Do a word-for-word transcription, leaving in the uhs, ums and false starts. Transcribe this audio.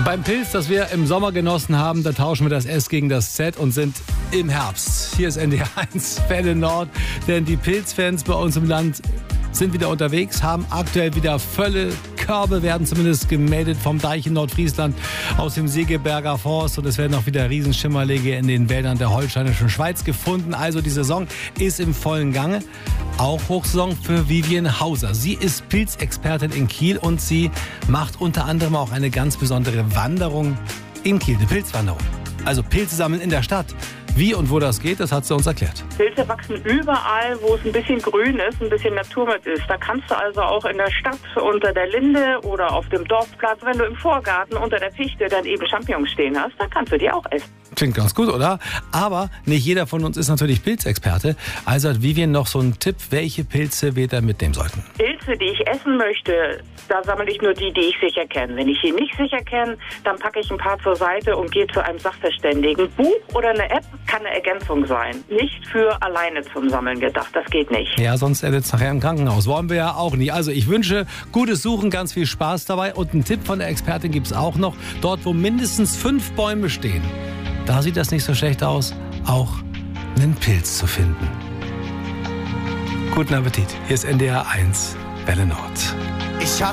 Beim Pilz, das wir im Sommer genossen haben, da tauschen wir das S gegen das Z und sind im Herbst. Hier ist N D R eins Welle Nord, denn die Pilzfans bei uns im Land sind wieder unterwegs, haben aktuell wieder volle Körbe, werden zumindest gemeldet vom Deich in Nordfriesland, aus dem Segeberger Forst, und es werden auch wieder Riesenschimmerlinge in den Wäldern der holsteinischen Schweiz gefunden. Also die Saison ist im vollen Gange. Auch Hochsaison für Vivian Hauser. Sie ist Pilzexpertin in Kiel und sie macht unter anderem auch eine ganz besondere Wanderung in Kiel, eine Pilzwanderung. Also Pilze sammeln in der Stadt. Wie und wo das geht, das hat sie uns erklärt. Pilze wachsen überall, wo es ein bisschen grün ist, ein bisschen Natur mit ist. Da kannst du also auch in der Stadt unter der Linde oder auf dem Dorfplatz, wenn du im Vorgarten unter der Fichte dann eben Champignons stehen hast, dann kannst du die auch essen. Klingt ganz gut, oder? Aber nicht jeder von uns ist natürlich Pilzexperte. Also hat Vivian noch so einen Tipp, welche Pilze wir da mitnehmen sollten. Pilze, die ich essen möchte, da sammle ich nur die, die ich sicher kenne. Wenn ich die nicht sicher kenne, dann packe ich ein paar zur Seite und gehe zu einem Sachverständigen. Buch oder eine App kann eine Ergänzung sein. Nicht für alleine zum Sammeln gedacht. Das geht nicht. Ja, sonst endet es nachher im Krankenhaus. Wollen wir ja auch nicht. Also ich wünsche gutes Suchen, ganz viel Spaß dabei. Und einen Tipp von der Expertin gibt es auch noch. Dort, wo mindestens fünf Bäume stehen, da sieht das nicht so schlecht aus, auch einen Pilz zu finden. Guten Appetit. Hier ist N D R eins Welle Nord. Ich hab